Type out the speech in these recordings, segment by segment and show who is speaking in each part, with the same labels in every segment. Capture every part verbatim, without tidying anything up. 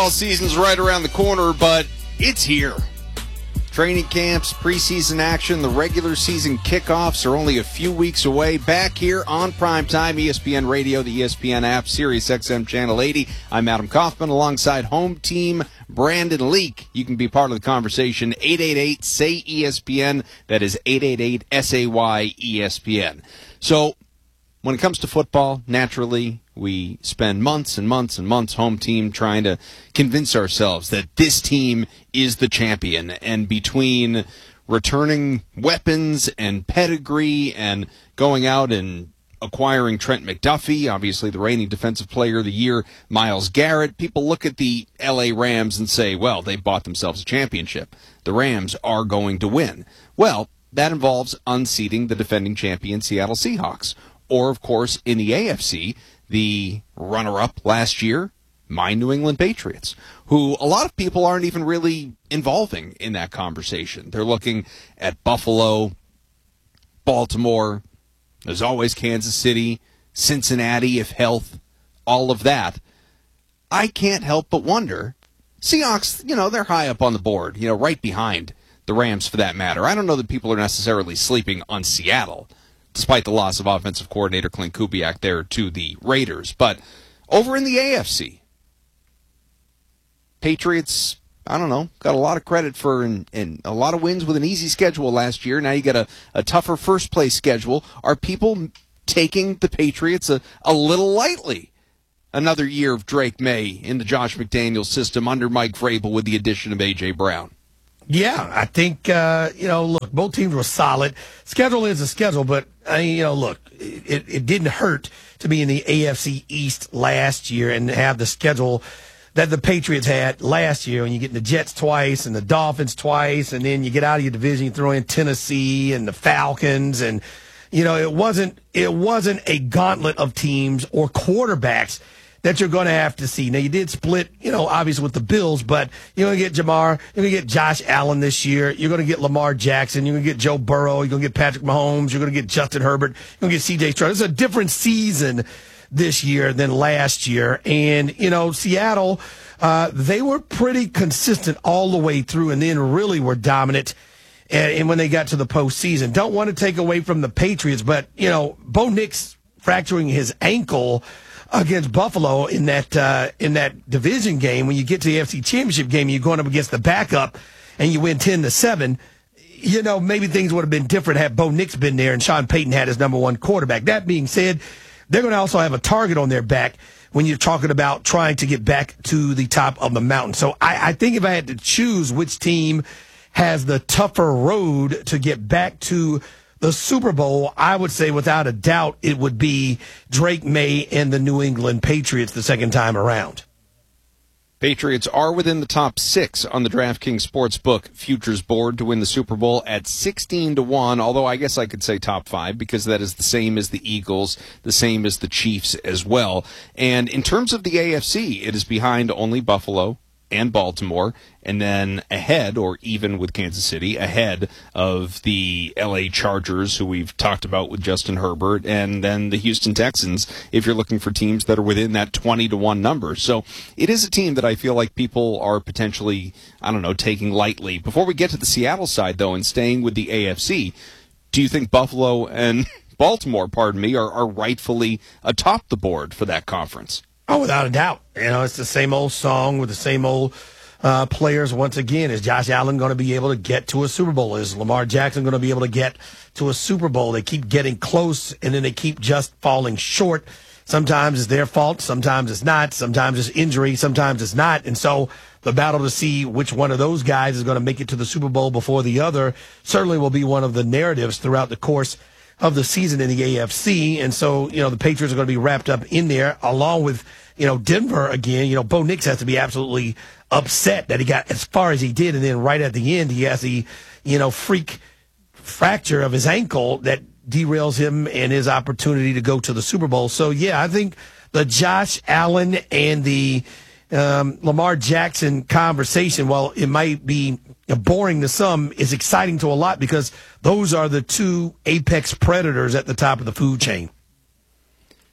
Speaker 1: Football season's right around the corner, but it's here. Training camps, preseason action, the regular season kickoffs are only a few weeks away. Back here on Primetime, E S P N Radio, the E S P N app, Sirius X M Channel eighty. I'm Adam Kaufman alongside home team Brandon Leak. You can be part of the conversation. eight eight eight, S A Y, E S P N. That is eight eight eight, S A Y, E S P N. So, when it comes to football, naturally, we spend months and months and months home team trying to convince ourselves that this team is the champion. And between returning weapons and pedigree and going out and acquiring Trent McDuffie, obviously the reigning defensive player of the year, Myles Garrett, people look at the L A Rams and say, well, they bought themselves a championship. The Rams are going to win. Well, that involves unseating the defending champion Seattle Seahawks. Or, of course, in the A F C, the runner-up last year, my New England Patriots, who a lot of people aren't even really involving in that conversation. They're looking at Buffalo, Baltimore, there's always Kansas City, Cincinnati, if health, all of that. I can't help but wonder, Seahawks, you know, they're high up on the board, you know, right behind the Rams for that matter. I don't know that people are necessarily sleeping on Seattle, despite the loss of offensive coordinator Clint Kubiak there to the Raiders. But over in the A F C, Patriots, I don't know, got a lot of credit for and, and a lot of wins with an easy schedule last year. Now you got a, a tougher first-place schedule. Are people taking the Patriots a, a little lightly? Another year of Drake May in the Josh McDaniels system under Mike Vrabel with the addition of A J. Brown.
Speaker 2: Yeah, I think, uh, you know, look, both teams were solid. Schedule is a schedule, but, uh, you know, look, it, it didn't hurt to be in the A F C East last year and have the schedule that the Patriots had last year. When you get the Jets twice and the Dolphins twice, and then you get out of your division, you throw in Tennessee and the Falcons. And, you know, it wasn't, it wasn't a gauntlet of teams or quarterbacks that you're going to have to see. Now, you did split, you know, obviously with the Bills, but you're going to get Jamar, you're going to get Josh Allen this year, you're going to get Lamar Jackson, you're going to get Joe Burrow, you're going to get Patrick Mahomes, you're going to get Justin Herbert, you're going to get C J Stroud. It's a different season this year than last year. And, you know, Seattle, uh, they were pretty consistent all the way through and then really were dominant and, and when they got to the postseason. Don't want to take away from the Patriots, but, you know, Bo Nix fracturing his ankle against Buffalo in that uh, in that division game. When you get to the A F C Championship game, you're going up against the backup, and you win ten to seven. You know, maybe things would have been different had Bo Nix been there and Sean Payton had his number one quarterback. That being said, they're going to also have a target on their back when you're talking about trying to get back to the top of the mountain. So I, I think if I had to choose which team has the tougher road to get back to the Super Bowl, I would say without a doubt it would be Drake May and the New England Patriots the second time around.
Speaker 1: Patriots are within the top six on the DraftKings Sportsbook futures board to win the Super Bowl at sixteen to one, although I guess I could say top five because that is the same as the Eagles, the same as the Chiefs as well. And in terms of the A F C, it is behind only Buffalo and Baltimore, and then ahead, or even with Kansas City, ahead of the L A Chargers, who we've talked about with Justin Herbert, and then the Houston Texans, if you're looking for teams that are within that twenty to one number. So it is a team that I feel like people are potentially, I don't know, taking lightly. Before we get to the Seattle side, though, and staying with the A F C, do you think Buffalo and Baltimore, pardon me, are, are rightfully atop the board for that conference?
Speaker 2: Oh, without a doubt. You know, it's the same old song with the same old uh, players. Once again, is Josh Allen going to be able to get to a Super Bowl? Is Lamar Jackson going to be able to get to a Super Bowl? They keep getting close, and then they keep just falling short. Sometimes it's their fault. Sometimes it's not. Sometimes it's injury. Sometimes it's not. And so the battle to see which one of those guys is going to make it to the Super Bowl before the other certainly will be one of the narratives throughout the course of the season in the A F C. And so, you know, the Patriots are going to be wrapped up in there along with, you know, Denver again. You know, Bo Nix has to be absolutely upset that he got as far as he did. And then right at the end, he has the, you know, freak fracture of his ankle that derails him and his opportunity to go to the Super Bowl. So, yeah, I think the Josh Allen and the um, Lamar Jackson conversation, while it might be boring to some, is exciting to a lot because those are the two apex predators at the top of the food chain.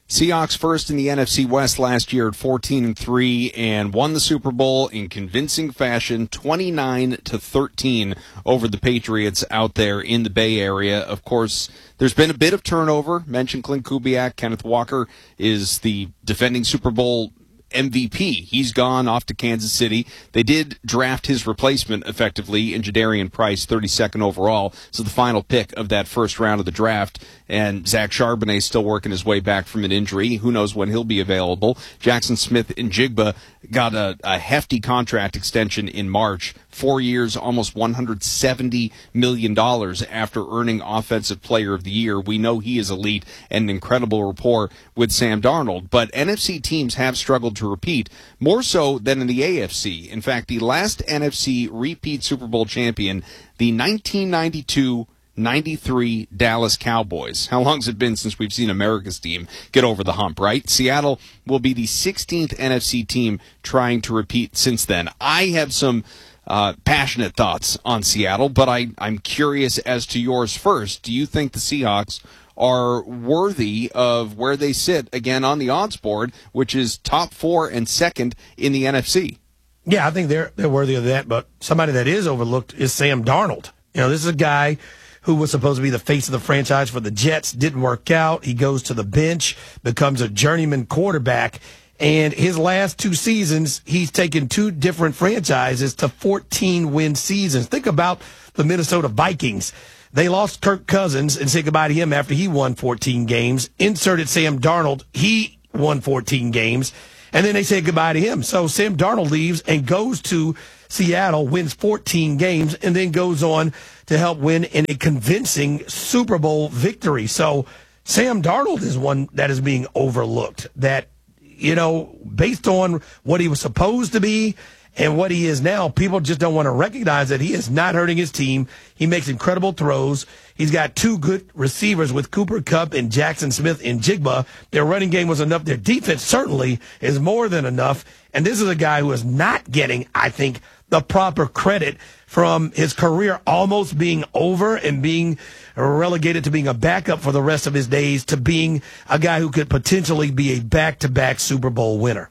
Speaker 1: Seahawks first in the N F C West last year at fourteen and three and won the Super Bowl in convincing fashion, twenty-nine to thirteen over the Patriots out there in the Bay Area. Of course, there's been a bit of turnover. Mentioned Clint Kubiak. Kenneth Walker is the defending Super Bowl M V P. He's gone off to Kansas City. They did draft his replacement effectively in Jadarian Price, thirty-second overall. So the final pick of that first round of the draft. And Zach Charbonnet still working his way back from an injury. Who knows when he'll be available. Jackson Smith and Jigba got a, a hefty contract extension in March. Four years, almost one hundred seventy million dollars after earning Offensive Player of the Year. We know he is elite and an incredible rapport with Sam Darnold. But N F C teams have struggled to repeat, more so than in the A F C. In fact, the last N F C repeat Super Bowl champion, the nineteen ninety-two ninety-three Dallas Cowboys. How long has it been since we've seen America's team get over the hump, right? Seattle will be the sixteenth N F C team trying to repeat since then. I have some uh, passionate thoughts on Seattle, but I, I'm curious as to yours first. Do you think the Seahawks are worthy of where they sit, again, on the odds board, which is top four and second in the N F C?
Speaker 2: Yeah, I think they're they're worthy of that, but somebody that is overlooked is Sam Darnold. You know, this is a guy who was supposed to be the face of the franchise for the Jets, didn't work out. He goes to the bench, becomes a journeyman quarterback, and his last two seasons, he's taken two different franchises to fourteen-win seasons. Think about the Minnesota Vikings. They lost Kirk Cousins and said goodbye to him after he won fourteen games, inserted Sam Darnold. He won fourteen games, and then they said goodbye to him. So Sam Darnold leaves and goes to Seattle, wins fourteen games, and then goes on to help win in a convincing Super Bowl victory. So Sam Darnold is one that is being overlooked, that, you know, based on what he was supposed to be and what he is now, people just don't want to recognize that he is not hurting his team. He makes incredible throws. He's got two good receivers with Cooper Kupp and Jackson Smith and Jigba. Their running game was enough. Their defense certainly is more than enough. And this is a guy who is not getting, I think, the proper credit from his career almost being over and being relegated to being a backup for the rest of his days to being a guy who could potentially be a back-to-back Super Bowl winner.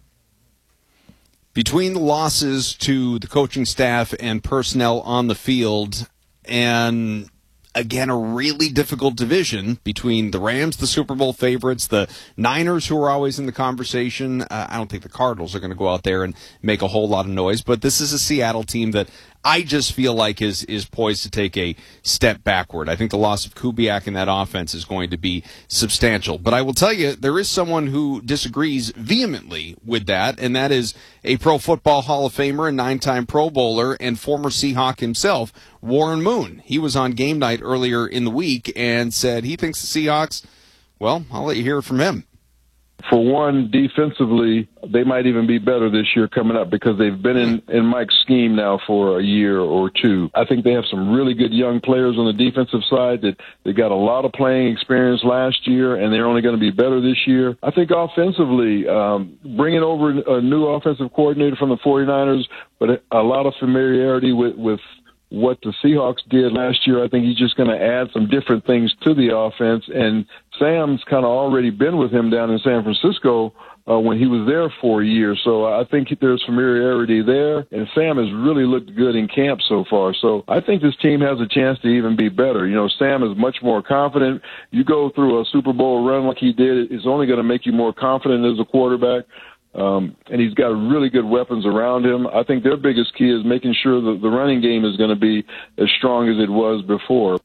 Speaker 1: Between the losses to the coaching staff and personnel on the field, and again, a really difficult division between the Rams, the Super Bowl favorites, the Niners, who are always in the conversation. Uh, I don't think the Cardinals are going to go out there and make a whole lot of noise, but this is a Seattle team that I just feel like is is poised to take a step backward. I think the loss of Kubiak in that offense is going to be substantial. But I will tell you, there is someone who disagrees vehemently with that, and that is a Pro Football Hall of Famer, a nine-time Pro Bowler, and former Seahawk himself, Warren Moon. He was on Game Night earlier in the week and said he thinks the Seahawks, well, I'll let you hear it from him.
Speaker 3: For one, defensively, they might even be better this year coming up because they've been in, in Mike's scheme now for a year or two. I think they have some really good young players on the defensive side that they got a lot of playing experience last year, and they're only going to be better this year. I think offensively, um, bringing over a new offensive coordinator from the 49ers, but a lot of familiarity with, with what the Seahawks did last year. I think he's just going to add some different things to the offense, and Sam's kind of already been with him down in San Francisco uh, when he was there for a year. So I think there's familiarity there, and Sam has really looked good in camp so far. So I think this team has a chance to even be better. You know, Sam is much more confident. You go through a Super Bowl run like he did, it's only going to make you more confident as a quarterback. Um, and he's got really good weapons around him. I think their biggest key is making sure that the running game is going to be as strong as it was before.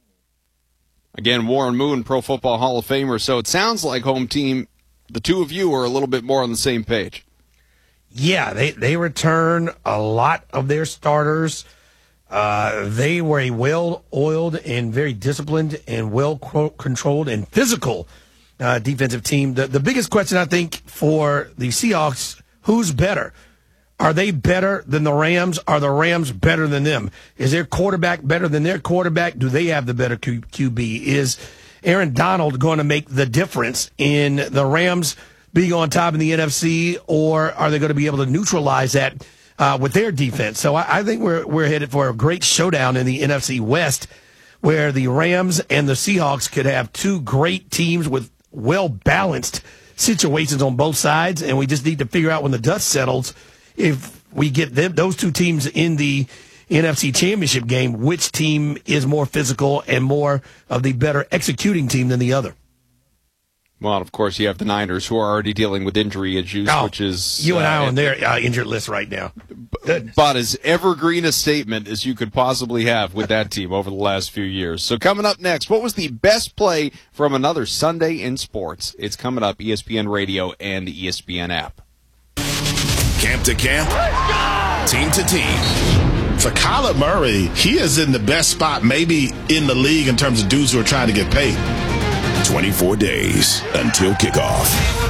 Speaker 1: Again, Warren Moon, Pro Football Hall of Famer. So it sounds like, home team, the two of you are a little bit more on the same page.
Speaker 2: Yeah, they, they return a lot of their starters. Uh, they were a well-oiled and very disciplined and well-controlled and physical Uh, defensive team. The, the biggest question, I think, for the Seahawks, who's better? Are they better than the Rams? Are the Rams better than them? Is their quarterback better than their quarterback? Do they have the better Q- QB? Is Aaron Donald going to make the difference in the Rams being on top in the N F C, or are they going to be able to neutralize that uh, with their defense? So I, I think we're we're headed for a great showdown in the N F C West, where the Rams and the Seahawks could have two great teams with well-balanced situations on both sides, and we just need to figure out when the dust settles if we get them, those two teams in the N F C Championship game, which team is more physical and more of the better executing team than the other.
Speaker 1: Well, of course, you have the Niners, who are already dealing with injury issues,
Speaker 2: oh,
Speaker 1: which is...
Speaker 2: You and I
Speaker 1: uh,
Speaker 2: on their uh, injured list right now.
Speaker 1: Goodness. About as evergreen a statement as you could possibly have with that team over the last few years. So coming up next, what was the best play from another Sunday in sports? It's coming up, E S P N Radio and the E S P N app.
Speaker 4: Camp to camp, team to team.
Speaker 5: For Kyler Murray, he is in the best spot maybe in the league in terms of dudes who are trying to get paid.
Speaker 4: twenty-four days until kickoff.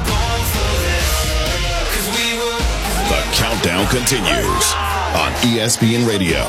Speaker 4: The countdown continues on E S P N Radio.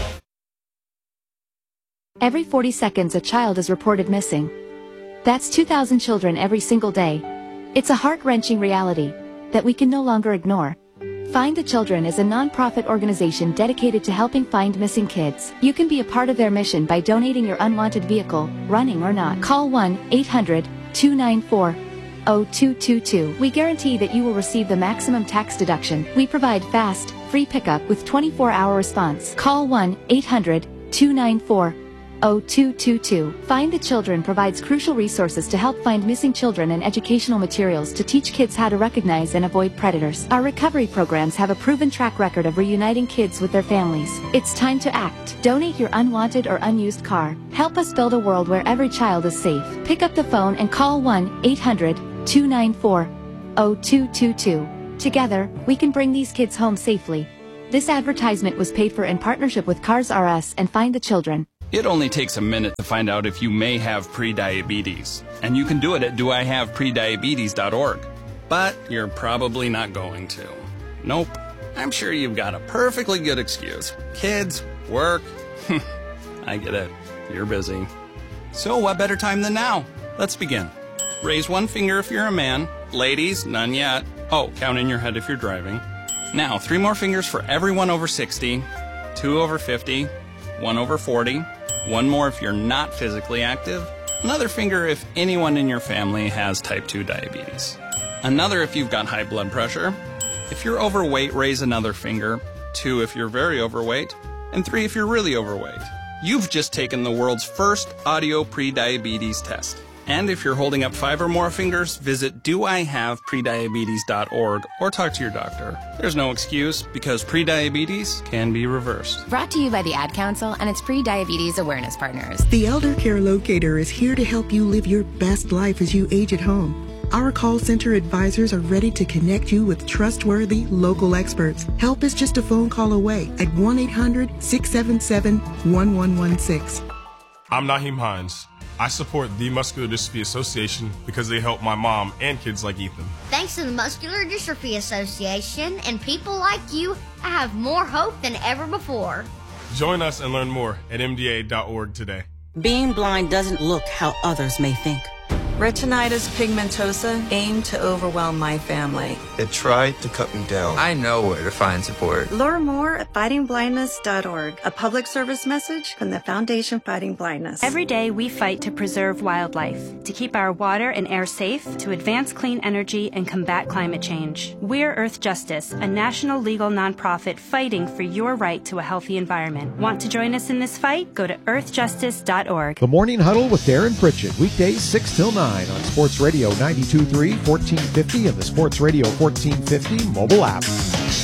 Speaker 6: Every forty seconds, a child is reported missing. That's two thousand children every single day. It's a heart-wrenching reality that we can no longer ignore. Find the Children is a non-profit organization dedicated to helping find missing kids. You can be a part of their mission by donating your unwanted vehicle, running or not. Call one eight hundred two nine four zero two two two. We guarantee that you will receive the maximum tax deduction. We provide fast, free pickup with twenty-four hour response. Call one eight hundred two nine four zero two two two. Find the Children provides crucial resources to help find missing children and educational materials to teach kids how to recognize and avoid predators. Our recovery programs have a proven track record of reuniting kids with their families. It's time to act. Donate your unwanted or unused car. Help us build a world where every child is safe. Pick up the phone and call one eight hundred two nine four zero two two two. Together, we can bring these kids home safely. This advertisement was paid for in partnership with Cars R Us and Find the Children.
Speaker 7: It only takes a minute to find out if you may have prediabetes, and you can do it at do I have prediabetes dot org. But you're probably not going to. Nope. I'm sure you've got a perfectly good excuse. Kids, work. I get it. You're busy. So what better time than now? Let's begin. Raise one finger if you're a man. Ladies, none yet. Oh, count in your head if you're driving. Now, three more fingers for everyone over sixty, two over fifty, one over forty, one more if you're not physically active, another finger if anyone in your family has type two diabetes, another if you've got high blood pressure. If you're overweight, raise another finger, two if you're very overweight, and three if you're really overweight. You've just taken the world's first audio prediabetes test. And if you're holding up five or more fingers, visit do I have prediabetes dot org or talk to your doctor. There's no excuse because prediabetes can be reversed.
Speaker 8: Brought to you by the Ad Council and its pre-diabetes awareness partners.
Speaker 9: The Elder Care Locator is here to help you live your best life as you age at home. Our call center advisors are ready to connect you with trustworthy local experts. Help is just a phone call away at one eight hundred six seven seven one one one six.
Speaker 10: I'm Naheem Hines. I support the Muscular Dystrophy Association because they help my mom and kids like Ethan.
Speaker 11: Thanks to the Muscular Dystrophy Association and people like you, I have more hope than ever before.
Speaker 10: Join us and learn more at M D A dot org today.
Speaker 12: Being blind doesn't look how others may think.
Speaker 13: Retinitis pigmentosa aimed to overwhelm my family.
Speaker 14: It tried to cut me down. I know where to find support.
Speaker 15: Learn more at fighting blindness dot org, a public service message from the Foundation Fighting Blindness.
Speaker 16: Every day we fight to preserve wildlife, to keep our water and air safe, to advance clean energy and combat climate change. We're Earth Justice, a national legal nonprofit fighting for your right to a healthy environment. Want to join us in this fight? Go to earth justice dot org.
Speaker 17: The Morning Huddle with Darren Pritchett, weekdays six till nine. On Sports Radio ninety-two point three, fourteen fifty, and the Sports Radio fourteen fifty mobile app.